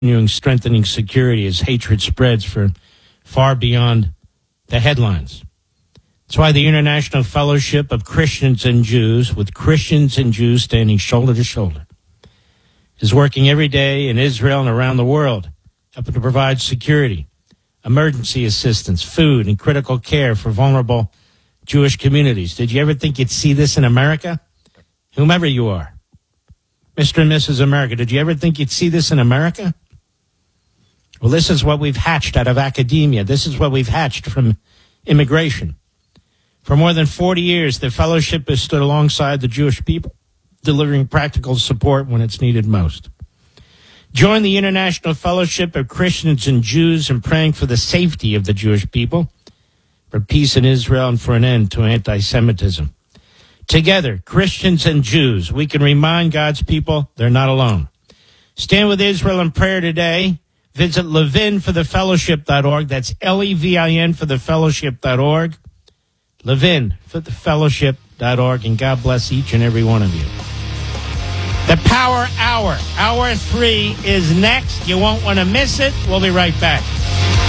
continuing strengthening security as hatred spreads for far beyond the headlines. That's why the International Fellowship of Christians and Jews, with Christians and Jews standing shoulder to shoulder, is working every day in Israel and around the world, helping to provide security, emergency assistance, food, and critical care for vulnerable Jewish communities. Did you ever think you'd see this in America? Whomever you are, Mr. and Mrs. America, did you ever think you'd see this in America? Well, this is what we've hatched out of academia. This is what we've hatched from immigration. For more than 40 years, the fellowship has stood alongside the Jewish people, delivering practical support when it's needed most. Join the International Fellowship of Christians and Jews in praying for the safety of the Jewish people, for peace in Israel, and for an end to anti-Semitism. Together, Christians and Jews, we can remind God's people they're not alone. Stand with Israel in prayer today. Visit levinforthefellowship.org. That's Levin for thefellowship.org. Levin for thefellowship.org. And God bless each and every one of you. The Power Hour. Hour 3 is next. You won't want to miss it. We'll be right back.